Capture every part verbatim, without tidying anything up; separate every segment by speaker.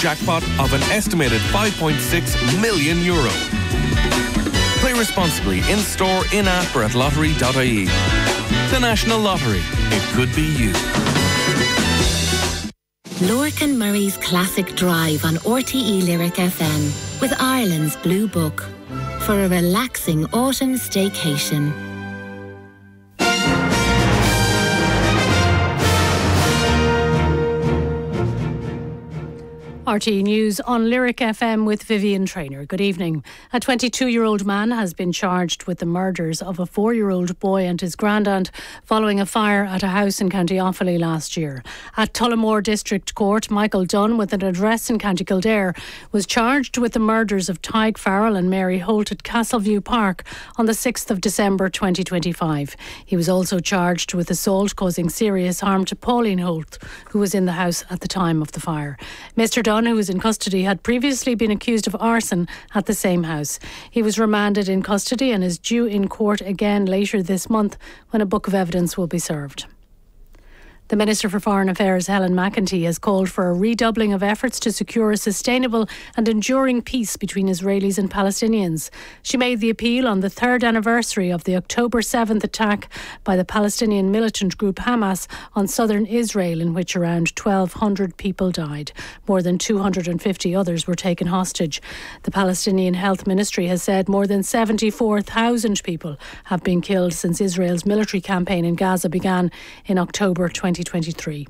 Speaker 1: jackpot of an estimated five point six million euro. Play responsibly in-store, in-app or at lottery dot I E. The National Lottery. It could be you.
Speaker 2: Lorcan Murray's Classic Drive on R T E Lyric F M with Ireland's Blue Book for a relaxing autumn staycation.
Speaker 3: R T E News on Lyric F M with Vivian Traynor. Good evening. A twenty-two-year-old man has been charged with the murders of a four-year-old boy and his grandaunt following a fire at a house in County Offaly last year. At Tullamore District Court, Michael Dunn, with an address in County Kildare, was charged with the murders of Tig Farrell and Mary Holt at Castleview Park on the sixth of December twenty twenty-five. He was also charged with assault causing serious harm to Pauline Holt, who was in the house at the time of the fire. Mister Dunn, who was in custody, had previously been accused of arson at the same house. He was remanded in custody and is due in court again later this month when a book of evidence will be served. The Minister for Foreign Affairs, Helen McEntee, has called for a redoubling of efforts to secure a sustainable and enduring peace between Israelis and Palestinians. She made the appeal on the third anniversary of the October seventh attack by the Palestinian militant group Hamas on southern Israel, in which around twelve hundred people died. More than two hundred fifty others were taken hostage. The Palestinian Health Ministry has said more than seventy-four thousand people have been killed since Israel's military campaign in Gaza began in October twenty twenty-three.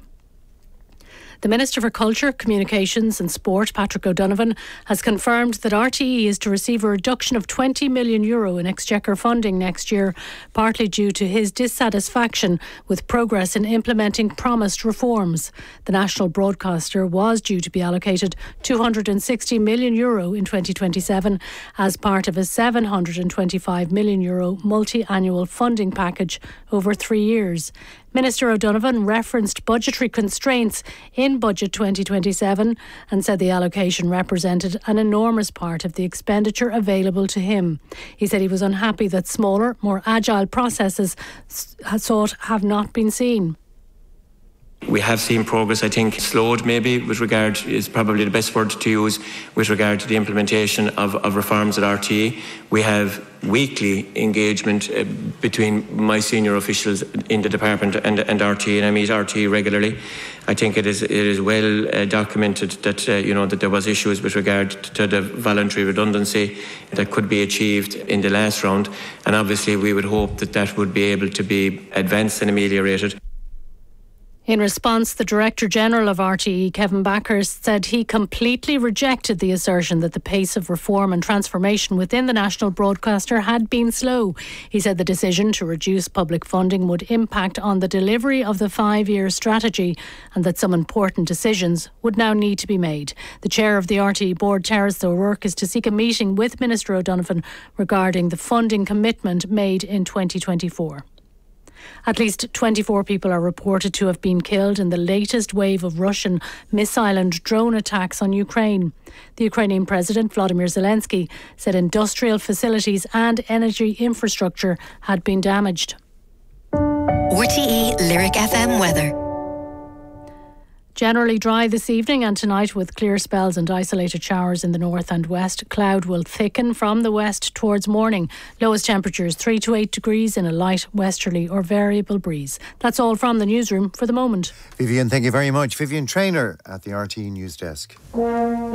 Speaker 3: The Minister for Culture, Communications and Sport, Patrick O'Donovan, has confirmed that R T E is to receive a reduction of twenty million euro in Exchequer funding next year, partly due to his dissatisfaction with progress in implementing promised reforms. The national broadcaster was due to be allocated two hundred sixty million euro in twenty twenty-seven as part of a seven hundred twenty-five million euro multi-annual funding package over three years. Minister O'Donovan referenced budgetary constraints in Budget twenty twenty-seven and said the allocation represented an enormous part of the expenditure available to him. He said he was unhappy that smaller, more agile processes sought have not been seen.
Speaker 4: We have seen progress, I think, slowed maybe with regard, is probably the best word to use, with regard to the implementation of, of reforms at R T E. We have weekly engagement uh, between my senior officials in the department and, and R T E, and I meet R T E regularly. I think it is it is well uh, documented that uh, you know that there was issues with regard to the voluntary redundancy that could be achieved in the last round, and obviously we would hope that that would be able to be advanced and ameliorated.
Speaker 3: In response, the Director General of R T E, Kevin Backhurst, said he completely rejected the assertion that the pace of reform and transformation within the national broadcaster had been slow. He said the decision to reduce public funding would impact on the delivery of the five-year strategy and that some important decisions would now need to be made. The chair of the R T E board, Terence O'Rourke, is to seek a meeting with Minister O'Donovan regarding the funding commitment made in twenty twenty-four. At least twenty-four people are reported to have been killed in the latest wave of Russian missile and drone attacks on Ukraine. The Ukrainian President, Volodymyr Zelensky, said industrial facilities and energy infrastructure had been damaged.
Speaker 2: R T E Lyric F M weather.
Speaker 3: Generally dry this evening and tonight with clear spells and isolated showers in the north and west. Cloud will thicken from the west towards morning. Lowest temperatures three to eight degrees in a light westerly or variable breeze. That's all from the newsroom for the moment.
Speaker 5: Vivian, thank you very much. Vivian Traynor at the R T E News Desk.